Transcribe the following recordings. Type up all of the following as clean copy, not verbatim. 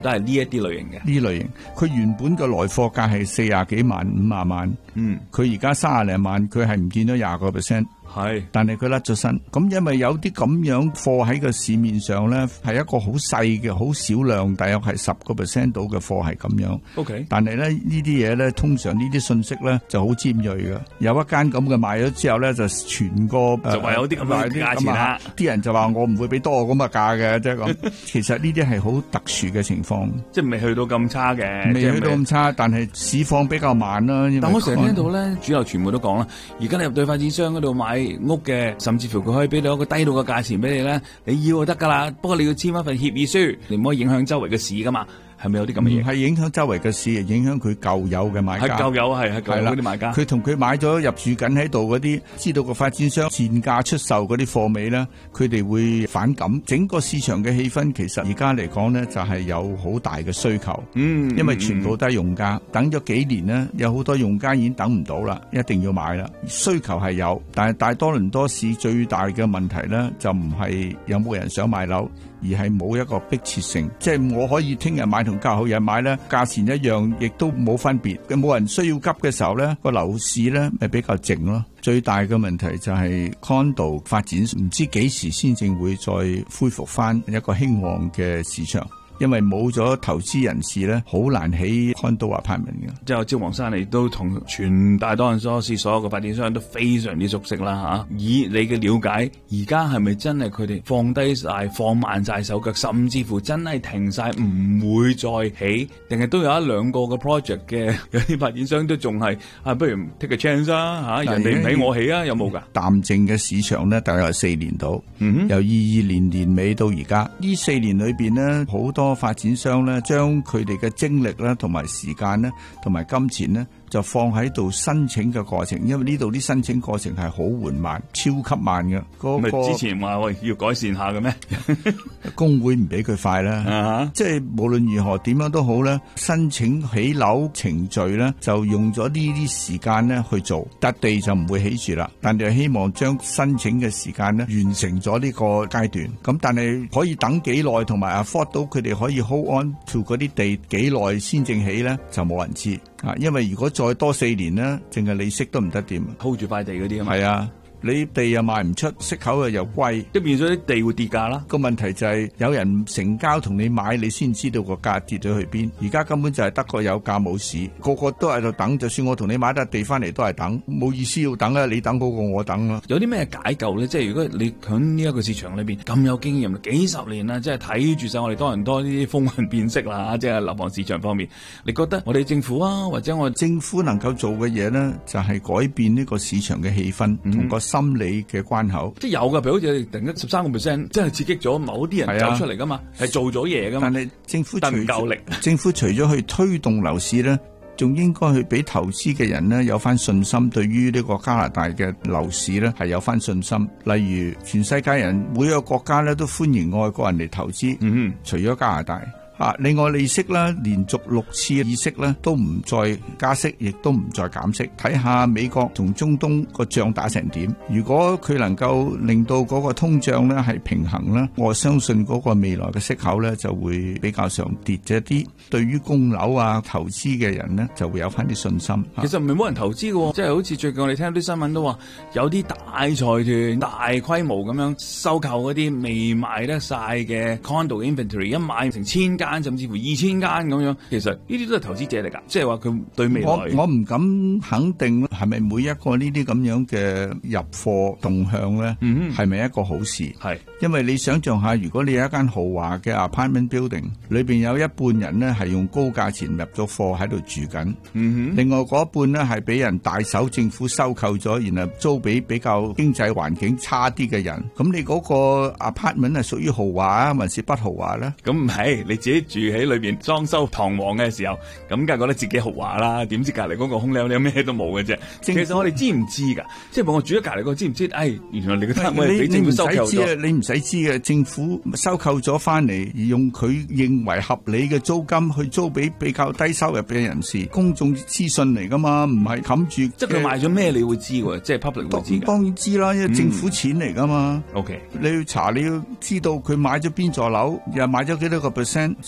都係呢一啲類型嘅。 呢類型，佢原本嘅來貨價係40幾萬、50萬，佢而家30零萬，佢係唔見咗20%。 係， 但係佢甩咗身，咁因為有啲咁樣貨喺個市面上咧，係一個好細嘅、好少量，大約係10%到嘅貨係咁樣。 OK， 但係咧呢啲嘢咧，通常呢啲信息咧就好尖鋭嘅。有一間咁嘅賣咗之後咧，就全個就話有啲咁嘅價錢啦。 啲人就話我唔會俾多咁嘅價嘅，即係咁。其實呢啲係好特殊嘅情況， 即係未去到咁差嘅， 未去到咁差，但係市況比較慢啦。 但我成日聽到咧，主流傳媒都講啦，而家你入對發展商嗰度買屋嘅，甚至乎佢可以俾到一個低到嘅價錢俾你咧，你要就得噶啦。不過你要簽一份協議書，你唔可以影響周圍嘅市噶嘛。係咪有啲咁嘅嘢？ 係影響周圍嘅市，影響佢舊有嘅買家。 係舊有係舊有嗰啲買家。 佢同佢買咗入住緊喺度嗰啲，知道個發展商賤價出售嗰啲貨尾咧，佢哋會反感。整個市場嘅氣氛其實而家嚟講咧，就係有好大嘅需求。因為全部都係用家，等咗幾年咧，有好多用家已經等唔到啦，一定要買啦。需求係有，但係大多倫多市最大嘅問題咧，就唔係有冇人想買樓，而係冇一個迫切性。即係我可以聽日買同隔後日買咧，價錢一樣，亦都冇分別。冇人需要急嘅時候咧，個樓市咧咪比較靜咯。最大嘅問題就係 condo 發展唔知幾時先正會再恢復翻一個興旺嘅市場。因為冇咗投資人士咧，好難起 condo apartment 嘅。 即係招黃生，你都同全大多倫多市所有嘅發展商都非常之熟悉啦嚇。以你嘅了解，而家係咪真係佢哋放低晒、放慢晒手腳，甚至乎真係停晒，唔會再起？定係都有一兩個嘅 project 嘅有啲發展商都仲係不如 take a chance 啊嚇，人哋唔起我起啊，有冇㗎？ 淡靜嘅市場咧，大概係4年到，由22年年尾到而家呢4年裏邊咧，好多發展商咧，將佢哋嘅精力咧，同埋時間咧，同埋金錢咧，就放喺度申請嘅過程，因為呢度啲申請過程係好緩慢，超級慢嘅。 咪之前話喂要改善下嘅咩？ 工會唔俾佢快啦，即係無論如何點樣都好咧，申請起樓程序咧就用咗呢啲時間咧去做，笪地就唔會起住啦。但係希望將申請嘅時間咧完成咗呢個階段。咁但係可以等幾耐，同埋 afford 到佢哋可以 hold on to 嗰啲地幾耐先正起咧，就冇人知啊。因為如果再多4年咧，淨係利息都唔得掂 ，hold 住塊地嗰啲啊嘛。 係啊。你地又賣唔出，息口又貴， 即變咗啲地會跌價啦。 個問題就係有人成交同你買，你先知道個價跌咗去邊。而家根本就係得個有價冇市，個個都喺度等。就算我同你買笪地翻嚟都係等，冇意思要等啊！你等嗰個我等啦。 有啲咩解救咧？即係如果你喺呢一個市場裏邊咁有經驗，幾十年啦，即係睇住晒我哋多倫多呢啲風雲變色啦，即係樓房市場方面，你覺得我哋政府啊，或者我政府能夠做嘅嘢咧，就係改變呢個市場嘅氣氛同個心理嘅關口， 即係有㗎，譬如好似突然間13%，真係刺激咗某啲人走出嚟噶嘛，係做咗嘢噶嘛。 但係政府唔夠力， 政府除咗去推動樓市咧，仲應該去俾投資嘅人咧有翻信心，對於呢個加拿大嘅樓市咧係有翻信心。例如全世界人每一個國家咧都歡迎外國人嚟投資，除咗加拿大。另外利息啦，連續6次議息咧都唔再加息，亦都唔再減息。睇下美國同中東個仗打成點。如果佢能夠令到嗰個通脹咧係平衡啦，我相信嗰個未來嘅息口咧就會比較上跌咗啲。對於供樓啊投資嘅人咧就會有翻啲信心。 其實唔係冇人投資嘅，即係好似最近我哋聽到啲新聞都話，有啲大財團大規模咁樣收購嗰啲未賣得晒嘅 condo inventory， 一買成1000間。甚至乎2000間咁樣，其實呢啲都係投資者嚟㗎，即係話佢對未來。 我唔敢肯定係咪每一個呢啲咁樣嘅入貨動向咧，係咪一個好事？係，因為你想象下，如果你有一間豪華嘅 apartment building，裏邊有一半人咧係用高價錢入咗貨喺度住緊，另外嗰一半咧係俾人大手政府收購咗，然後租俾比較經濟環境差啲嘅人。咁你嗰個 apartment 係屬於豪華啊，還是不豪華咧？ 咁唔係你自己住喺裏邊裝修堂皇嘅時候，咁梗係覺得自己豪華啦。點知隔籬嗰個空溜咩都冇嘅啫。其實我哋知唔知噶？即係我住喺隔籬個知唔知？原來你個單位俾政府收購咗。 你唔使知嘅，政府收購咗翻嚟，而用佢認為合理嘅租金去租俾比較低收入嘅人士，公眾資訊嚟噶嘛，唔係冚住。 即係佢賣咗咩，你會知喎？即係 public 會知㗎。 當然知啦，因為政府錢嚟噶嘛。 OK， 你要查，你要知道佢買咗邊座樓，又買咗幾多個 percent。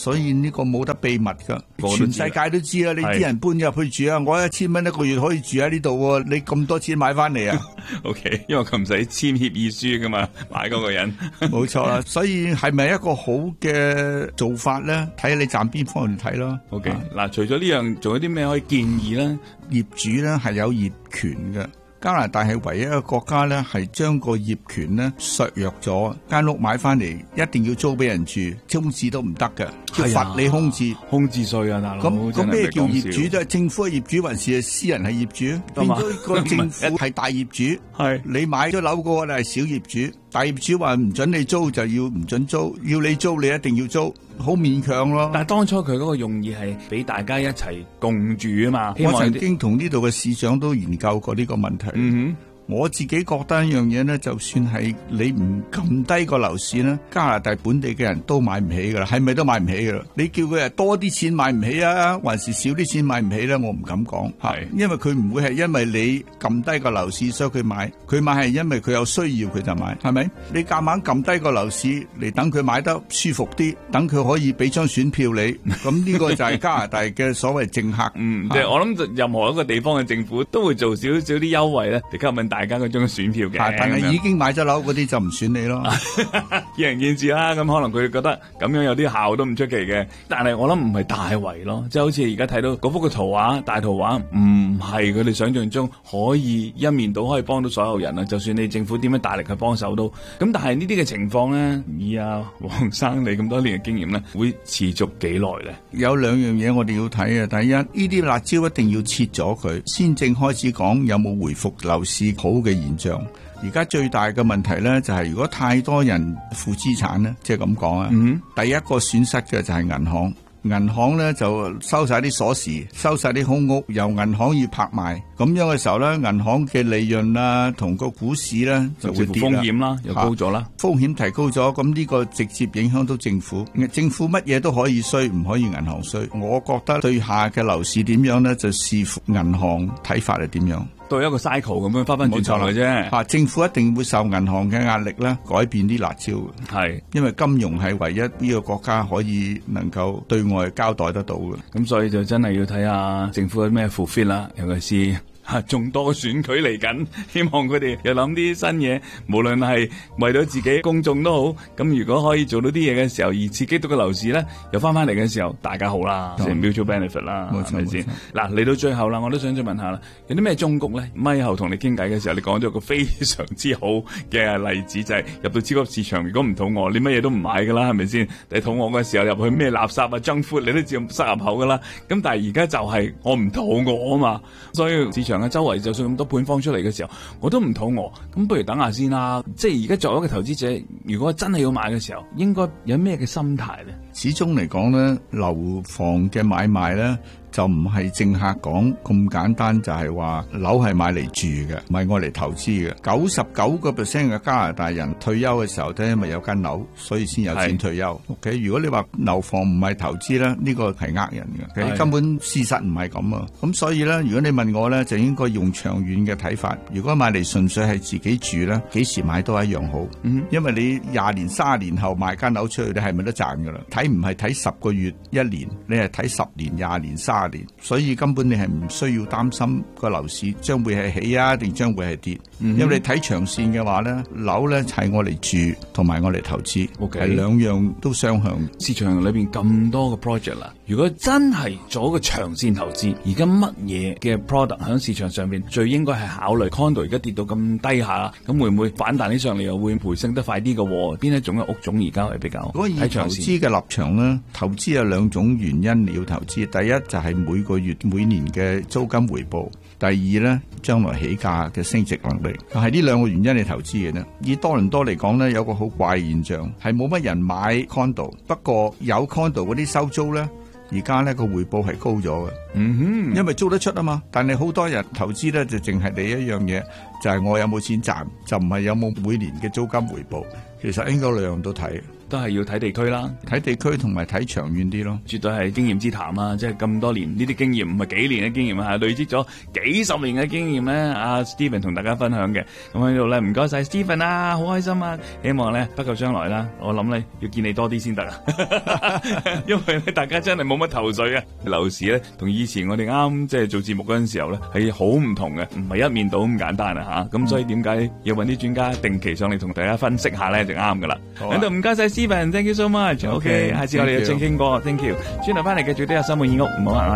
所以呢個冇得秘密噶，全世界都知啦。你啲人搬入去住啊，我1000蚊一個月可以住喺呢度，你咁多錢買翻嚟啊 ？OK， 因為佢唔使簽協議書噶嘛，買嗰個人。 冇錯啦，所以係咪一個好嘅做法咧？睇下你站邊方面睇咯。 OK， 嗱，除咗呢樣，仲有啲咩可以建議咧？ 業主咧係有業權嘅。加拿大係唯一一個國家咧，係將個業權咧削弱咗。間屋買翻嚟一定要租俾人住，空置都唔得嘅，要罰你空置。 空置稅啊，大佬！ 咁咩叫業主？都係政府係業主，還是私人係業主？變咗個政府係大業主，係你買咗樓嗰個咧係小業主。大業主話唔准你租就要唔准租，要你租你一定要租，好勉強咯。 但係當初佢嗰個用意係俾大家一齊共住啊嘛。 我曾經同呢度嘅市長都研究過呢個問題。我自己覺得一樣嘢咧，就算係你唔撳低個樓市咧，加拿大本地嘅人都買唔起噶啦，係咪都買唔起噶啦？你叫佢係多啲錢買唔起啊，還是少啲錢買唔起咧？我唔敢講，係因為佢唔會係因為你撳低個樓市所以佢買係因為佢有需要佢就買，係咪？你夾硬撳低個樓市嚟等佢買得舒服啲，等佢可以俾張選票你，咁呢個就係加拿大嘅所謂政客。 即係我諗任何一個地方嘅政府都會做少少啲優惠咧，嚟吸引大家嗰張選票嘅， 但係已經買咗樓嗰啲就唔選你咯。 見仁見智啦，咁可能佢覺得咁樣有啲效都唔出奇嘅。但係我諗唔係大圍咯，即係好似而家睇到嗰幅嘅圖畫，大圖畫唔係佢哋想象中可以一面倒可以幫到所有人啊。就算你政府點樣大力去幫手都，咁但係呢啲嘅情況咧，以黃生你咁多年嘅經驗咧，會持續幾耐咧？有兩樣嘢我哋要睇啊。第一，呢啲辣椒一定要切咗佢，先正開始講有冇回復樓市好嘅現象。而家最大嘅問題咧，就係如果太多人負資產咧，即係咁講啊。第一個損失嘅就係銀行。銀行咧就收晒啲鎖匙，收晒啲空屋，由銀行要拍賣，咁樣嘅時候咧，銀行嘅利潤啦，同個股市咧就會跌啦，風險啦又高咗啦，風險提高咗，咁呢個直接影響到政府。政府乜嘢都可以衰，唔可以銀行衰。我覺得對下嘅樓市點樣咧，就視乎銀行睇法係點樣。都係一個 cycle 咁樣翻轉頭嚟啫。政府一定會受銀行嘅壓力咧，改變啲辣椒。係，因為金融係唯一呢個國家可以能夠對外交代得到嘅。咁所以就真係要睇下政府有咩 fulfill 啦，尤其是眾多選舉嚟緊，希望佢哋又諗啲新嘢，無論係為咗自己公眾都好。咁如果可以做到啲嘢嘅時候，而刺激到個樓市咧，又翻嚟嘅時候，大家好啦，成 mutual benefit 啦，係咪先？嗱，嚟到最後啦，我都想再問下啦，有啲咩忠告咧？咪後同你傾偈嘅時候，你講咗個非常之好嘅例子，就係入到超級市場，如果唔肚餓，你乜嘢都唔買噶啦，係咪先？你肚餓嘅時候入去咩垃圾啊、junk food，你都照塞入口噶啦。咁但係而家就係我唔肚餓啊嘛，所以市場周圍就算咁多盤方出嚟嘅時候，我都唔肚餓，咁不如等下先啦。即係而家作為一個投資者，如果真係要買嘅時候，應該有咩嘅心態咧？始終嚟講咧，樓房嘅買賣咧，就唔係政客講咁簡單，就係話樓係買嚟住嘅，唔係愛嚟投資嘅。99% 嘅加拿大人退休嘅時候都因為有間樓，所以先有錢退休。OK， 如果你話樓房唔係投資咧，呢個係呃人嘅，其實根本事實唔係咁啊。咁所以咧，如果你問我咧，就應該用長遠嘅睇法。如果買嚟純粹係自己住咧，幾時買都一樣好。因為你20年、30年後賣間樓出去，你係咪都賺噶啦？睇唔係睇10個月、1年，你係睇10年、20年、30年，所以根本你係唔需要擔心個樓市將會係起啊，定將會係跌。因為你睇長線嘅話咧，樓咧係我嚟住同埋我嚟投資，係兩樣都雙向。市場裏邊咁多個 project 啦，如果真係做一個長線投資，而家乜嘢嘅 product 喺市場上邊最應該係考慮？condo 而家跌到咁低下，咁會唔會反彈起上嚟又會回升得快啲嘅？邊一種嘅屋種而家係比較睇長線？投資嘅立場咧，投資有兩種原因你要投資。第一就係每個月每年嘅租金回報，第二咧將來起價嘅升值能力，係呢兩個原因你投資嘅啫。以多倫多嚟講咧，有個好怪現象，係冇乜人買 condo， 不過有 condo 嗰啲收租咧，而家咧個回報係高咗嘅。因為租得出啊嘛。但係好多人投資咧就淨係你一樣嘢，就係我有冇錢賺，就唔係有冇每年嘅租金回報。其實應該兩樣都睇。 都係要睇地區啦， 睇地區同埋睇長遠啲咯， 絕對係經驗之談啊！即係咁多年呢啲經驗，唔係幾年嘅經驗啊，係累積咗幾十年嘅經驗咧。阿 Stephen 同大家分享嘅，咁喺度咧，唔該晒 Stephen 啊，好開心啊！希望咧不久將來啦，我諗咧要見你多啲先得啊，因為咧大家真係冇乜頭緒啊。樓市咧同以前我哋啱即係做節目嗰陣時候咧係好唔同嘅，唔係一面倒咁簡單啊吓。咁所以點解要揾啲專家定期上嚟同大家分析下咧就啱噶啦。喺度唔該晒 Stephen，thank you so much。OK， 下次我哋就正傾過 ，thank you。轉頭翻嚟繼續都有生活意屋，唔好行開。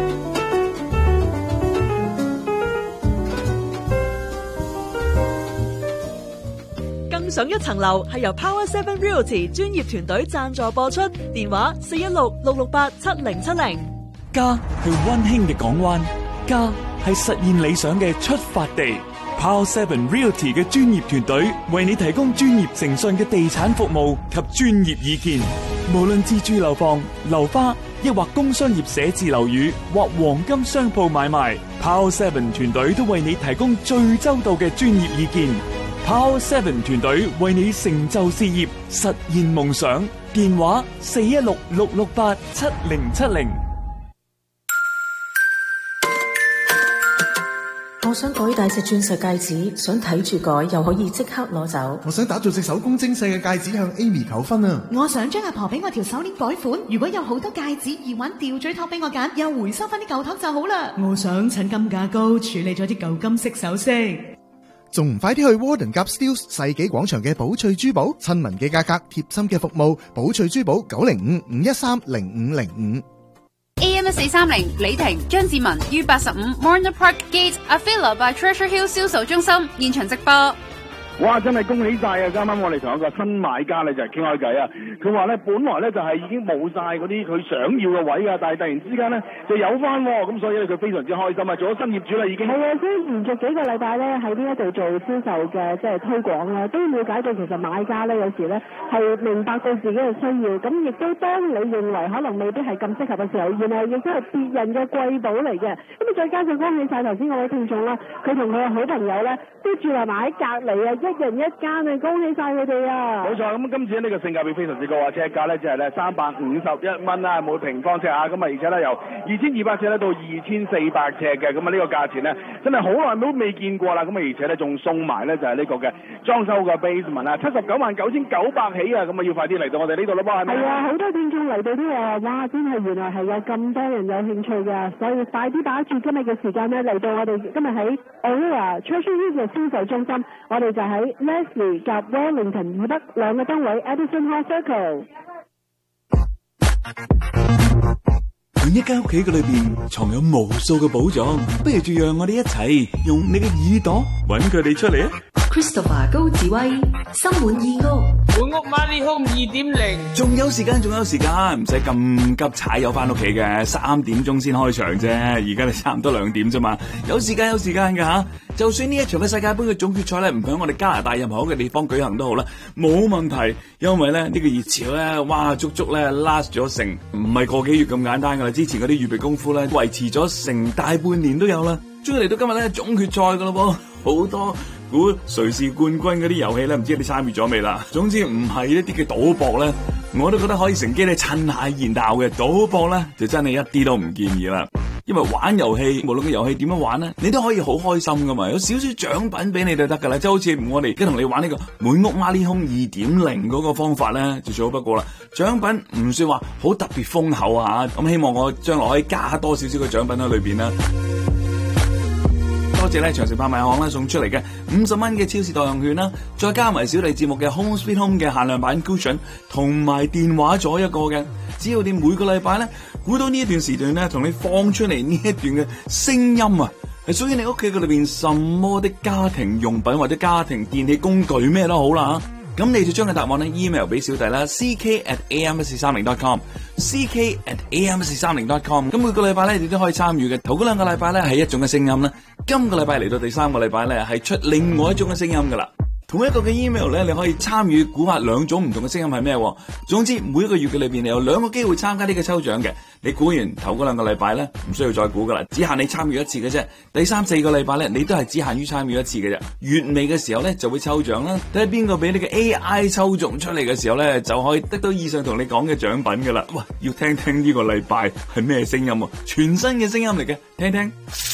更上一層樓係由 Power 7 Realty 專業團隊贊助播出，電話416-668-7070。 家係溫馨嘅港灣，家係實現理想嘅出發地。Power 7 Realty 嘅專業團隊為你提供專業誠信嘅地產服務及專業意見，無論自住樓房、樓花，抑或工商業寫字樓宇或黃金商鋪買賣， Power 7團隊都為你提供最周到嘅專業意見。Power 7團隊為你成就事業，實現夢想。電話416-668-7070。 我想改大隻鑽石戒指，想睇住改又可以即刻攞走。 我想打造隻手工精細嘅戒指向 Amy 求婚啊！ 我想將阿婆俾我條手鏈改款，如果有好多戒指耳環吊墜托俾我揀，又回收翻啲舊托就好啦。 我想趁金價高處理咗啲舊金飾首飾。 仲唔快啲去 Warden Gap Steeles 世紀廣場嘅寶翠珠寶，親民嘅價格，貼心嘅服務。寶翠珠寶905-513-0505。 AM1430李婷、張志文於85 Morner Park Gate Avila by Treasure Hill 銷售中心現場直播。 哇！真係恭喜晒啊！啱啱我哋同一個新買家咧就係傾開偈啊，佢話咧本來咧就係已經冇晒嗰啲佢想要嘅位啊，但係突然之間咧就有翻，咁所以咧佢非常之開心啊！做咗新業主啦已經。 係啊，所以連續幾個禮拜咧喺呢一度做銷售嘅即係推廣啦，都了解到其實買家咧有時咧係明白到自己嘅需要，咁亦都當你認為可能未必係咁適合嘅時候，原來亦都係別人嘅貴寶嚟嘅。咁啊再加上恭喜晒頭先嗰位聽眾啦，佢同佢嘅好朋友咧都住埋喺隔離啊，一人一間啊，恭喜晒佢哋啊！ 冇錯，咁今次呢個性價比非常之高啊，尺價咧就係咧351蚊啦，每平方尺啊，咁啊而且咧由2200尺咧到2400尺嘅，咁啊呢個價錢咧真係好耐都未見過啦，咁啊而且咧仲送埋咧就係呢個嘅裝修嘅 basement 啊，799900起啊，咁啊要快啲嚟到我哋呢度咯噃，係咪？ 係啊，好多聽眾嚟到都話，哇，真係原來係有咁多人有興趣㗎，所以快啲把住今日嘅時間咧嚟到我哋今日喺 Aurora Treasure Hill 嘅銷售中心，我哋就喺 Leslie 及 Wellington 獲得兩個單位 Edison Hall Circle。 每一間屋企嘅裏邊藏有無數嘅寶藏，不如就讓我哋一齊用你嘅耳朵揾佢哋出嚟啊！ Christopher 高志威，心滿意屋， 滿屋 Money Home 2.0， 仲有時間，唔使咁急踩油翻屋企嘅，3點鐘先開場啫，而家你差唔多2點啫嘛，有時間嘅吓。就算呢一場嘅世界盃嘅總決賽咧，唔響我哋加拿大任何一個地方舉行都好啦，冇問題，因為咧呢個熱潮咧，哇，足足咧 last 咗成唔係個幾月咁簡單噶啦，之前嗰啲預備功夫咧維持咗成大半年都有啦，終於嚟到今日咧總決賽噶咯噃，好多估誰是冠軍嗰啲遊戲咧，唔知你參與咗未啦？總之唔係一啲嘅賭博咧，我都覺得可以乘機咧趁下熱鬧嘅，賭博咧就真係一啲都唔建議啦。因為玩遊戲，無論個遊戲點樣玩咧，你都可以好開心噶嘛，有少少獎品俾你就得噶啦，即係好似我哋而家同你玩呢個滿屋 Money Home 2.0嗰個方法咧，就最好不過啦。獎品唔算話好特別豐厚啊，咁希望我將來可以加多少少嘅獎品喺裏邊啦。多謝咧長城拍賣行咧送出嚟嘅50蚊嘅超市代用券啦，再加埋小弟節目嘅 Home Sweet Home 嘅限量版 cushion， 同埋電話咗一個嘅，只要你每個禮拜咧估到呢一段時段咧，同你放出嚟呢一段嘅聲音啊，係屬於你屋企嘅裏邊什麼的家庭用品或者家庭電器工具咩都好啦，咁你就將個答案咧 email 俾小弟啦 ck@am1430.com，ck@am1430.com， 咁每個禮拜咧你都可以參與嘅，頭嗰2個禮拜咧係一種嘅聲音啦，今個禮拜嚟到第3個禮拜咧係出另外一種嘅聲音噶啦。 同一個嘅 email 咧，你可以參與估下兩種唔同嘅聲音係咩？總之每一個月嘅裏邊，你有2個機會參加呢個抽獎嘅。你估完頭嗰2個禮拜咧，唔需要再估噶啦，只限你參與一次嘅啫。第3、4個禮拜咧，你都係只限於參與一次嘅啫。月尾嘅時候咧，就會抽獎啦，睇下邊個俾你嘅 AI 抽中出嚟嘅時候咧，就可以得到以上同你講嘅獎品噶啦。哇，要聽聽呢個禮拜係咩聲音啊？全新嘅聲音嚟嘅，聽聽。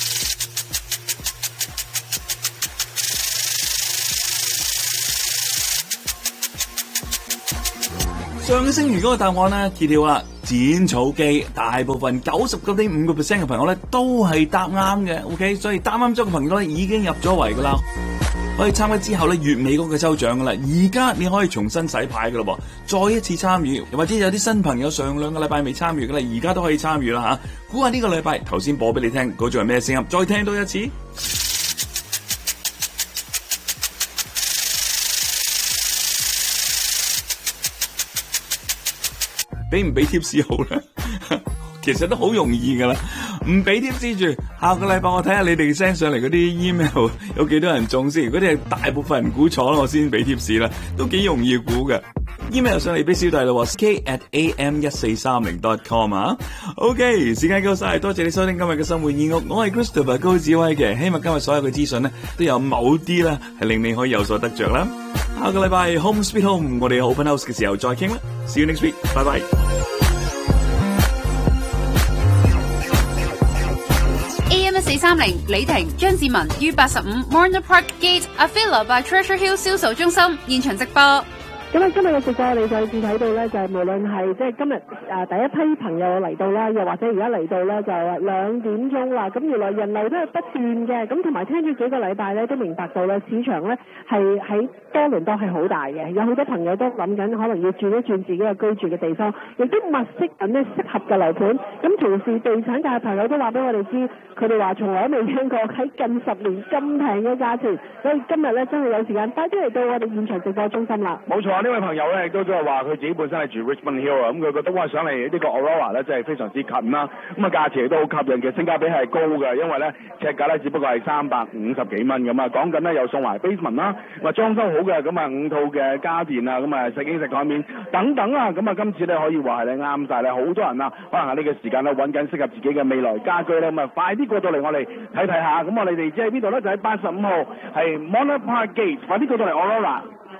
上個星期嗰個答案咧揭曉啦，剪草機，大部分99.5% 嘅朋友咧都係答啱嘅 ，OK， 所以答啱咗嘅朋友咧已經入咗圍噶啦，可以參加之後咧月尾嗰個抽獎噶啦，而家你可以重新洗牌噶咯，再一次參與，又或者有啲新朋友上2個禮拜未參與噶啦，而家都可以參與啦吓，估下呢個禮拜頭先播俾你聽嗰種係咩聲音，再聽多一次。俾唔俾貼士好咧？其實都好容易噶啦，唔俾貼士住。下個禮拜我睇下你哋 send 上嚟嗰啲 email 有幾多人中先。如果啲係大部分人估錯，我先俾貼士啦，都幾容易估嘅。email 上嚟俾小弟咯 ，sk@am1430.com 啊。OK， 時間夠晒，多謝你收聽今日嘅生活異屋，我係 Christopher 高子威嘅，希望今日所有嘅資訊咧都有某啲啦，係令你可以有所得着啦。下個禮拜 Home Sweet Home， 我哋 Open House 嘅時候再傾啦。See you next week， 拜拜。 AM1430李婷、張志文於85 Warner Park Gate Avila by Treasure Hill 銷售中心現場直播。 咁啊，今日嘅直播我哋再次睇到咧，就係無論係即係今日第一批朋友嚟到啦，又或者而家嚟到咧就2點鐘啦。咁原來人流都係不斷嘅，咁同埋聽咗幾個禮拜咧，都明白到咧市場咧係喺多倫多係好大嘅，有好多朋友都諗緊可能要轉一轉自己嘅居住嘅地方，亦都物色緊咧適合嘅樓盤。咁同時地產界嘅朋友都話俾我哋知，佢哋話從來都未聽過喺近10年咁平嘅價錢，所以今日咧真係有時間快啲嚟到我哋現場直播中心啦。 冇錯。呢位朋友咧亦都係話佢自己本身係住 Richmond Hill 啊，咁佢覺得話上嚟呢個 Aurora 咧真係非常之近啦，咁啊價錢亦都好吸引嘅，性價比係高嘅，因為咧尺價咧只不過係350幾蚊咁啊，講緊咧又送埋 basement 啦，咁啊裝修好嘅，咁啊5套嘅家電啊，咁啊食經食台面等等啊，咁啊今次咧可以話係咧啱晒咧，好多人啊可能喺呢個時間咧揾緊適合自己嘅未來家居咧，咁啊快啲過到嚟我哋睇睇下，咁我哋地址喺邊度咧？就喺85號係 Warner Park Gate， 快啲過到嚟 Aurora。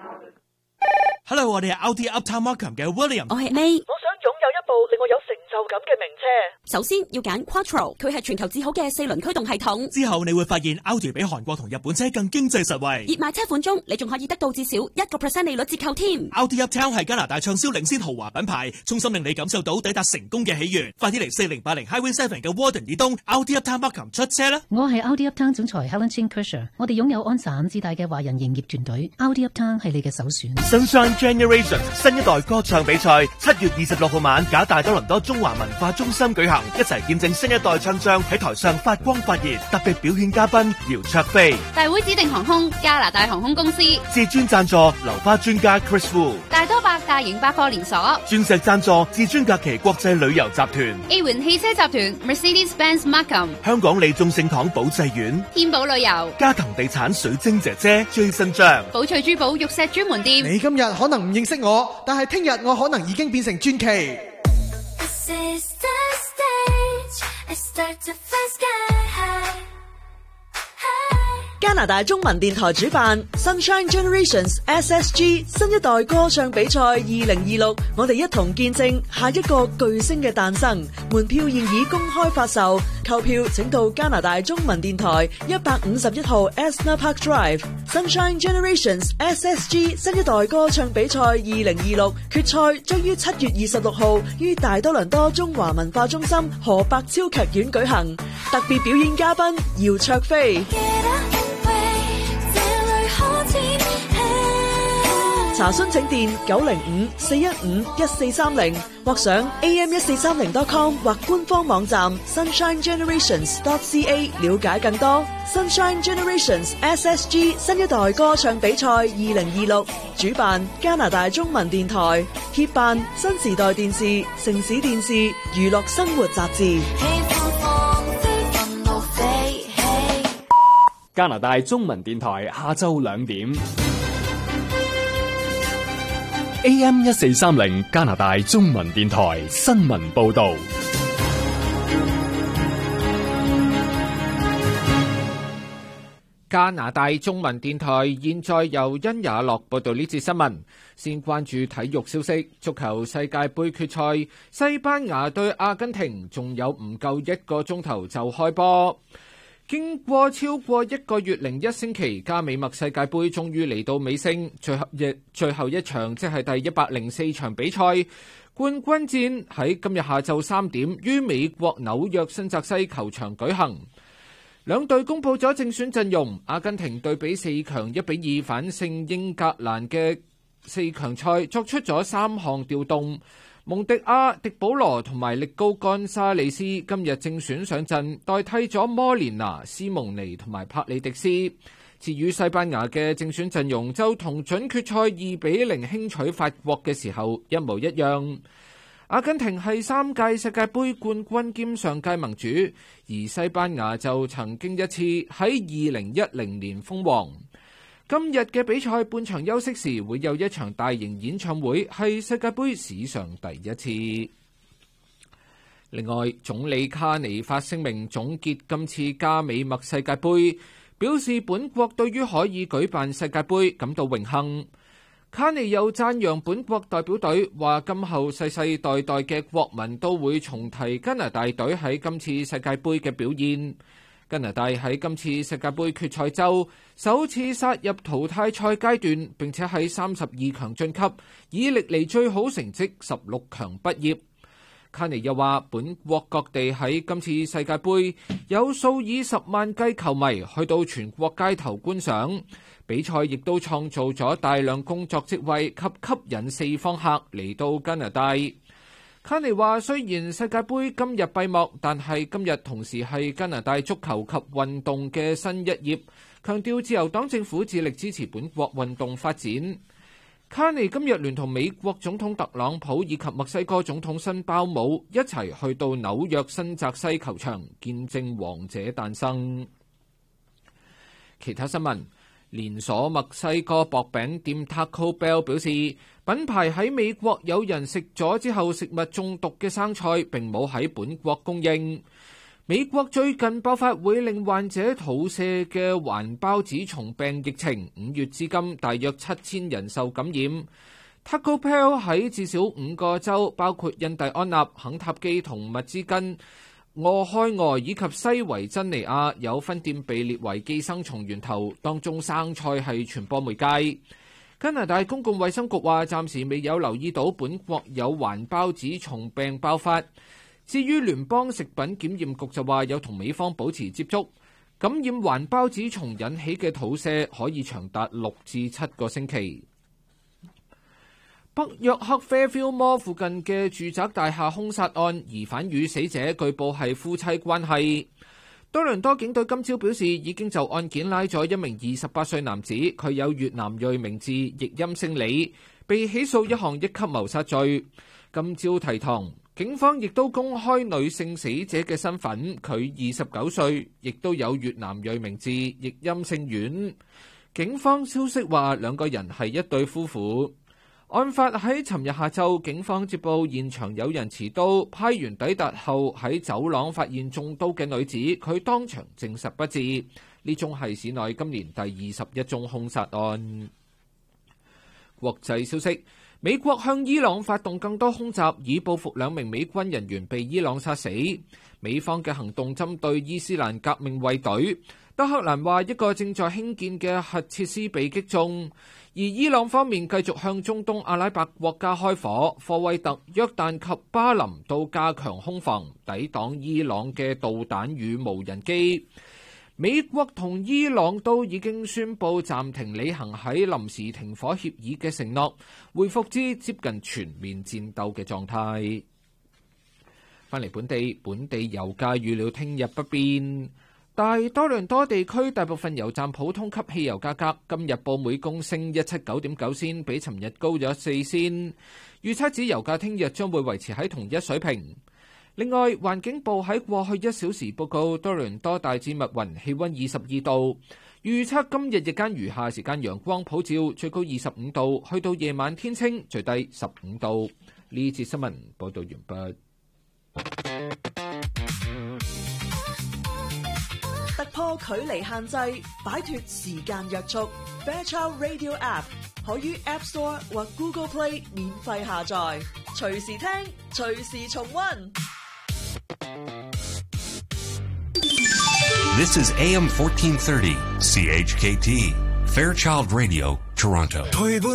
Hello， 我哋係 Audi Uptown Markham 嘅 William。 我係 May。 我想擁有一部令我有成就感嘅名車。 首先要揀 Quattro， 佢係全球至好嘅4輪驅動系統。 之後你會發現 Audi 比韓國同日本車更經濟實惠。 熱賣車款中，你仲可以得到至少1% 利率折扣添。 Audi Uptown 係加拿大暢銷領先豪華品牌，衷心令你感受到抵達成功嘅喜悅。快啲嚟4080 Highway 7嘅 Warden 以東 Audi Uptown Markham 出車啦！ 我係 Audi Uptown 總裁 Helen Chin Kershaw， 我哋擁有安省自帶嘅華人營業團隊。Audi Uptown 係你嘅首選。 Sunshine Generation 新一代歌唱比賽7月26號晚，假大多倫多中華文化中心舉行，一齊見證新一代唱將喺台上發光發熱。特別表演嘉賓姚焯菲， 大會指定航空加拿大航空公司， 至尊贊助流花專家 Chris Wu， 大多百大型百貨連鎖， 鑽石贊助至尊假期國際旅遊集團， A 環汽車集團 Mercedes-Benz Markham， 香港利眾聖堂保濟院， 天寶旅遊， 加藤地產水晶姐姐 Jason 張， 寶翠珠寶玉石專門店。 你今日可能唔認識我，但係聽日我可能已經變成傳奇。 加拿大中文電台主辦 Sunshine Generations SSG 新一代歌唱比賽2026，我哋一同見證下一個巨星嘅誕生。門票現已公開發售，購票請到加拿大中文電台151號 Esner Park Drive。Sunshine Generations SSG 新一代歌唱比賽2026決賽將於7月26號於大多倫多中華文化中心何伯超劇院舉行，特別表演嘉賓姚焯菲。查詢請電905-415-1430或上 am1430.com 或官方網站 sunshinegenerations.ca 了解更多。Sunshine Generations SSG 新一代歌唱比賽2026主辦加拿大中文電台，協辦新時代電視、城市電視、娛樂生活雜誌。 加拿大中文電台下晝2點。 AM 1430加拿大中文電台新聞報道。 加拿大中文電台現在由殷也樂報道呢節新聞。先關注體育消息，足球世界盃決賽，西班牙對阿根廷仲有唔夠1個鐘頭就開波。經過超過1個月零1星期，加美墨世界盃終於嚟到尾聲，最後一場即係第104場比賽，冠軍戰喺今日下晝3點於美國紐約新澤西球場舉行。兩隊公佈咗正選陣容，阿根廷對比4強1比2反勝英格蘭嘅4強賽，作出咗3項調動。蒙迪亞、迪保羅同埋力高干沙利斯今日正選上陣，代替咗摩連拿、斯蒙尼同埋帕里迪斯。至於西班牙嘅正選陣容，就同準決賽2比0輕取法國嘅時候一模一樣。阿根廷係3屆世界盃冠軍兼上屆盟主，而西班牙就曾經一次喺2010年封王。今日嘅比賽半場休息時會有一場大型演唱會，係世界盃史上第一次。另外，總理卡尼發聲明總結今次加美墨世界盃，表示本國對於可以舉辦世界盃感到榮幸。卡尼又讚揚本國代表隊，話今後世世代代嘅國民都會重提加拿大隊喺今次世界盃嘅表現。加拿大喺今次世界盃決賽周首次殺入淘汰賽階段，並且喺32強晉級，以歷嚟最好成績16強畢業。卡尼又話，本國各地喺今次世界盃有數以10萬計球迷去到全國街頭觀賞。比賽亦都創造咗大量工作職位及吸引四方客嚟到加拿大。卡尼話：雖然世界盃今日閉幕，但係今日同時係加拿大足球及運動嘅新一頁，強調自由黨政府致力支持本國運動發展。卡尼今日聯同美國總統特朗普以及墨西哥總統辛鮑姆一齊去到紐約新澤西球場見證王者誕生。其他新聞。連鎖墨西哥薄餅店 Taco Bell 表示，品牌喺美國有人食咗之後食物中毒嘅生菜並冇喺本國供應。美國最近爆發會令患者肚瀉嘅環孢子蟲病疫情，5月至今大約7000人受感染。Taco Bell 喺至少5個州，包括印第安納、肯塔基同密芝根、俄亥俄以及西維珍尼亞有分店被列為寄生蟲源頭，當中生菜係傳播媒介。加拿大公共衛生局話，暫時未有留意到本國有環孢子蟲病爆發。至於聯邦食品檢驗局就話，有同美方保持接觸。感染環孢子蟲引起嘅肚瀉可以長達6至7個星期。北約克啡 Fairfield Mall 附近嘅住宅大廈兇殺案，疑犯與死者據報係夫妻關係。多倫多警隊今朝表示，已經就案件拉咗一名28歲男子，佢有越南裔名字，譯音姓李，被起訴一項1級謀殺罪。今朝提堂，警方亦都公開女性死者嘅身份，佢29歲，亦都有越南裔名字，譯音姓阮。警方消息話，兩個人係一對夫婦。案發喺尋日下晝，警方接報現場有人持刀，派員抵達後喺走廊發現中刀嘅女子，佢當場證實不治。呢宗係市內今年第21宗兇殺案。國際消息，美國向伊朗發動更多空襲，以報復2名美軍人員被伊朗殺死。美方嘅行動針對伊斯蘭革命衛隊。德黑蘭話一個正在興建嘅核設施被擊中。而伊朗方面繼續向中東阿拉伯國家開火，科威特、約旦及巴林都加強空防，抵擋伊朗嘅導彈與無人機。美國同伊朗都已經宣布暫停履行喺臨時停火協議嘅承諾，恢復至接近全面戰鬥嘅狀態。翻嚟本地油價預料聽日不變。大多倫多地區大部分油站普通級汽油價格今日報每公升179.9仙，比尋日高咗4仙。預測指油價聽日將會維持喺同一水平。 另外，環境部喺過去1小時報告多倫多大致密雲，氣溫22度。預測今日日間餘下時間陽光普照，最高25度，去到夜晚天清，最低15度。呢節新聞報道完畢。 突破距離限制，擺脫時間約束。Fairchild Radio App 可於 App Store 或 Google Play 免費下載，隨時聽，隨時重溫。 This is AM 1430 CHKT Fairchild Radio, Toronto.